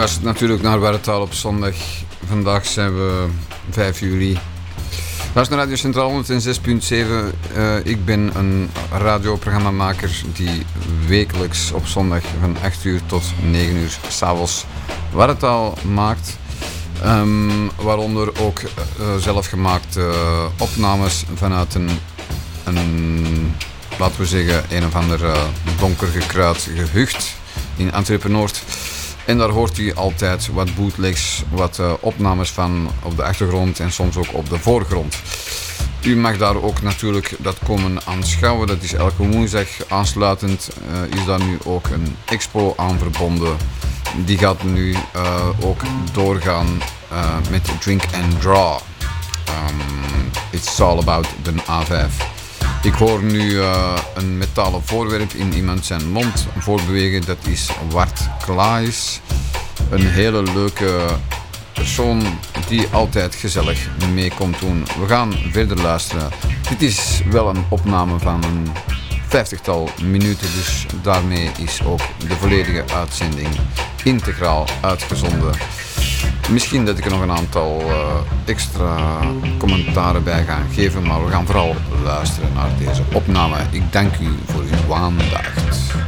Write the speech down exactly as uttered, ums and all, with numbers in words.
luistert natuurlijk naar Werktaal op zondag. Vandaag zijn we vijf juli. Luister naar Radio Centraal honderdzes komma zeven. Uh, ik ben een radioprogrammamaker die wekelijks op zondag van acht uur tot negen uur 's avonds Werktaal maakt. Um, waaronder ook uh, zelfgemaakte uh, opnames vanuit een, een, laten we zeggen, een of ander uh, donker gekruid gehucht in Antwerpen-Noord. En daar hoort u altijd wat bootlegs, wat uh, opnames van op de achtergrond en soms ook op de voorgrond. U mag daar ook natuurlijk dat komen aanschouwen. Dat is elke woensdag. Aansluitend uh, is daar nu ook een expo aan verbonden. Die gaat nu uh, ook doorgaan uh, met Drink and Draw. Um, it's all about the A vijf. Ik hoor nu uh, een metalen voorwerp in iemand zijn mond voorbewegen. Dat is Wart Klaes. Een hele leuke persoon die altijd gezellig mee komt doen. We gaan verder luisteren. Dit is wel een opname van een vijftigtal minuten. Dus daarmee is ook de volledige uitzending integraal uitgezonden. Misschien dat ik er nog een aantal uh, extra commentaren bij ga geven, maar we gaan vooral luisteren naar deze opname. Ik dank u voor uw aandacht.